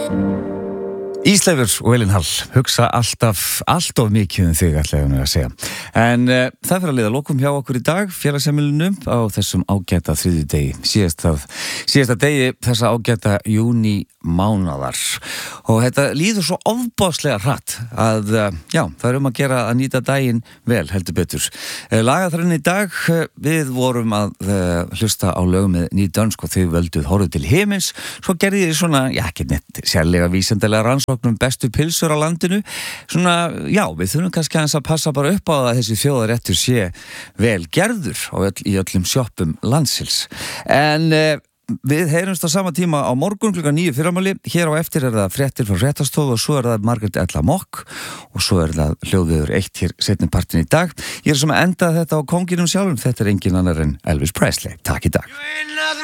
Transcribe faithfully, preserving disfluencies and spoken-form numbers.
Ísleifur og Elín Hall hugsa alltaf, alltof mikið um þig, ætla ég að segja. En uh, það fyrir að leiða lokum hjá okkur í dag, félagsheimilinu á þessum ágæta þriðjudegi, síðasta, síðasta degi þessa ágæta júní mánaðar. Og þetta líður svo ofboðslega hratt að, uh, já, það er um að gera að nýta daginn vel, heldur betur. Uh, Lagaþræðin í dag, uh, við vorum að uh, hlusta á lögum með Ný dönsk og þau völduð Horfðu til himins, svo gerði ég svona, já, ekki neitt sérlega vísindalega rannsóknum bestu pilsur á landinu. Svona, já, við þurfum kannski aðeins að passa bara upp á það að þessi þjóðaréttur sé vel gerður öll, í öllum sjoppum landsins. En eh, við heyrumst á sama tíma á morgun klukkan níu fyrramáli. Hér á eftir er það fréttir frá Fréttastofu og svo er það Margrét Erla Mock og svo er það hljóðviður eitt hér seinni partinn í dag. Ég er sem að enda þetta á konginum sjálfum. Þetta er engin annar en Elvis Presley. Takk í dag.